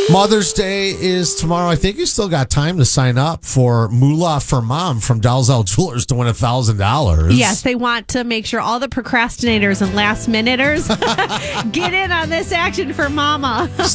Mother's Day is tomorrow. I think you still got time to sign up for Moolah for Mom from Dalzell Jewelers to win $1,000. Yes, they want to make sure all the procrastinators and last minuters get in on this action for Mama.